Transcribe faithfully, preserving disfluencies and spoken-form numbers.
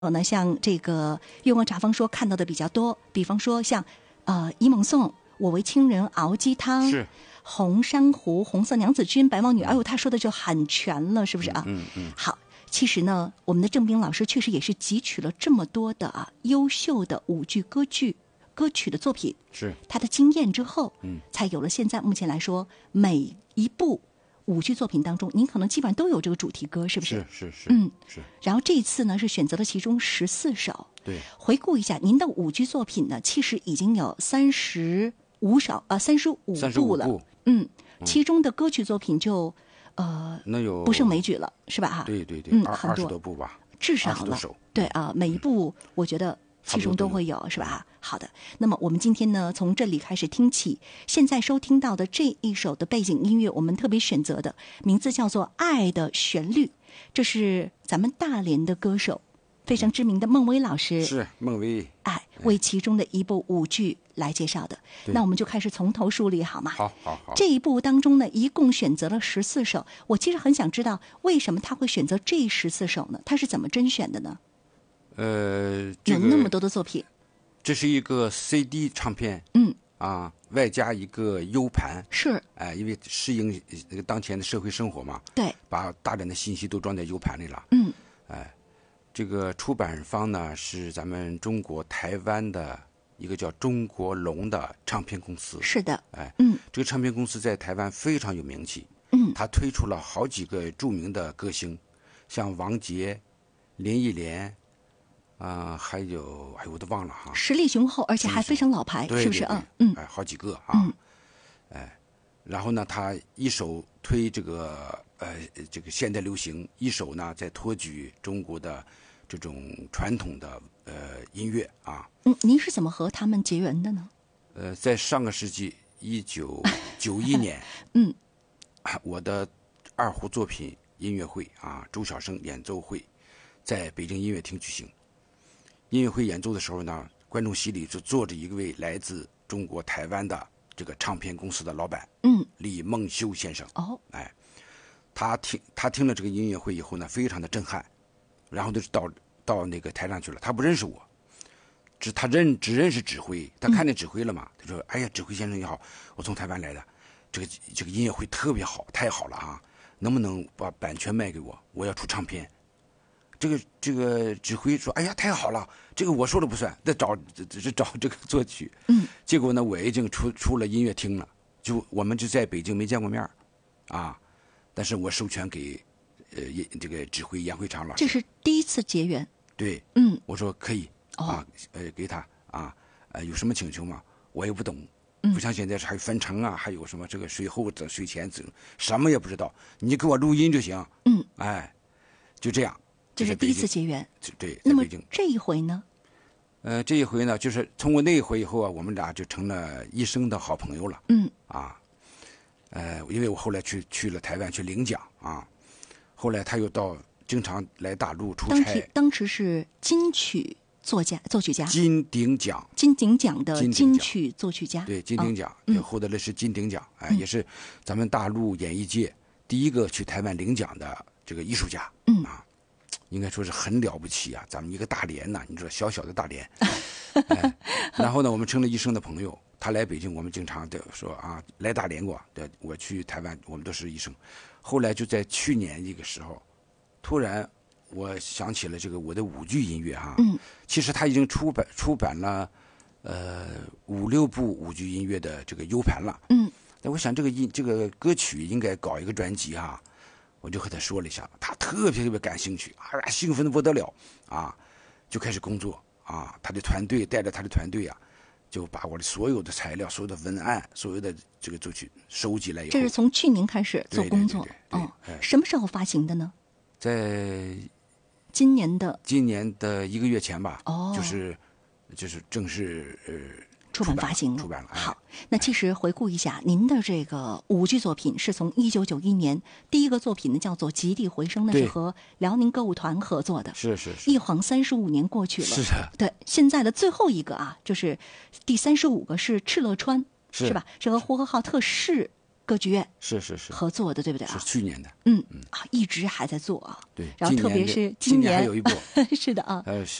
呢，像这个月光茶坊说看到的比较多，比方说像呃沂蒙颂、我为亲人熬鸡汤、 是红珊瑚、红色娘子军、白毛女，哎呦，他说的就很全了，是不是啊？ 嗯嗯。 好，其实呢，我们的郑斌老师确实也是汲取了这么多的啊优秀的舞剧、歌剧、歌曲的作品， 是他的经验之后， 嗯， 才有了现在目前来说每一部舞剧作品当中，您可能基本上都有这个主题歌，是不是？ 是是是， 嗯是。 然后这一次呢，是选择了其中十四首。 对， 回顾一下您的舞剧作品呢，其实已经有三十五首啊，三十五部了。 部嗯，其中的歌曲作品就呃， 那有不胜枚举了，是吧？哈， 对对对， 嗯， 二二十很多多部吧， 至少了二十多首。 对啊，每一部我觉得其中都会有，是吧？好的，那么我们今天呢，从这里开始听起，现在收听到的这一首的背景音乐，我们特别选择的名字叫做《爱的旋律》，这是咱们大连的歌手，非常知名的孟薇老师， 是孟薇， 哎，为其中的一部舞剧来介绍的。那我们就开始从头梳理好吗？ 好好好。 这一部当中呢，一共选择了十四首。我其实很想知道，为什么他会选择这十四首呢？他是怎么甄选的呢？ 呃，这个有那么多的作品， 这是一个 C D 唱片， 嗯啊，外加一个 U 盘， 是， 哎，因为适应那个当前的社会生活嘛， 对， 把大量的信息都装在 U 盘里了， 嗯， 哎，这个出版方呢是咱们中国台湾的一个叫中国龙的唱片公司， 是的， 哎， 嗯， 这个唱片公司在台湾非常有名气， 嗯， 他推出了好几个著名的歌星，像王杰、林忆莲。啊、呃，还有，哎，我都忘了哈。 实力雄厚，而且还非常老牌， 对是不是？ 嗯嗯， 哎，好几个啊， 嗯， 哎，然后呢，他一手推这个呃这个现代流行，一手呢在托举中国的这种传统的呃音乐啊。 嗯，您是怎么和他们结缘的呢？ 呃，在上个世纪一九九一年， 嗯， 我的二胡作品音乐会啊，周小生演奏会，在北京音乐厅举行。音乐会演奏的时候呢，观众席里就坐着一位来自中国台湾的这个唱片公司的老板， 嗯， 李梦修先生。 哦， 哎，他听他听了这个音乐会以后呢，非常的震撼，然后就到到那个台上去了。他不认识我，只他认只认识指挥，他看见指挥了嘛，他说：“哎呀，指挥先生你好，我从台湾来的，这个这个音乐会特别好，太好了啊！能不能把版权卖给我？我要出唱片。”这个这个指挥说：“哎呀，太好了，这个我说了不算，得找这找这个作曲。” 嗯， 结果呢，我已经出出了音乐厅了，就我们就在北京没见过面啊，但是我授权给呃这个指挥杨慧长老师。 这是第一次结缘。 对， 嗯， 我说可以啊， 哦、 呃，给他啊，呃，有什么请求吗？我也不懂， 嗯、 不像现在还有分成啊，还有什么这个税后的税前整，什么也不知道，你给我录音就行。 嗯， 哎，就这样。 这是第一次结缘， 对。 那么这一回呢？ 呃，这一回呢，就是通过那一回以后啊，我们俩就成了一生的好朋友了。 嗯。 啊，呃，因为我后来去去了台湾去领奖啊，后来他又到经常来大陆出差。 当当时是金曲作家、作曲家。 金鼎奖。 金鼎奖的金曲作曲家。 对，金鼎奖也获得了是金鼎奖，哎、 嗯， 也是咱们大陆演艺界第一个去台湾领奖的这个艺术家。 嗯啊。应该说是很了不起啊！咱们一个大连呐，你知道小小的大连，哎，然后呢，我们成了一生的朋友。他来北京，我们经常的说啊，来大连过。对，我去台湾，我们都是一生。后来就在去年一个时候，突然我想起了这个我的舞剧音乐哈、啊。 嗯。 其实他已经出版出版了，呃，五六部舞剧音乐的这个 U 盘了。 嗯。 但我想这个音这个歌曲应该搞一个专辑啊。我就和他说了一下，他特别特别感兴趣，啊，兴奋的不得了啊，就开始工作啊。他的团队带着他的团队啊，就把我的所有的材料、所有的文案、所有的这个作曲收集来以后。 这是从去年开始做工作， 哦、 哎，什么时候发行的呢？ 在今年的今年的一个月前吧。 哦， 就是就是正式呃。 出版发行了， 出版了。 好，那其实回顾一下，您的这个舞剧作品是从一九九一年第一个作品呢，叫做《极地回声》，那是和辽宁歌舞团合作的。 是是是。 一晃三十五年过去了。 是的。 对，现在的最后一个啊，就是第三十五个是《敕勒川》， 是是吧？是和呼和浩特市歌剧院是是是合作的，对不对啊？ 是去年的。 嗯啊，一直还在做啊。 对， 然后特别是今年还有一部是的啊。 呃，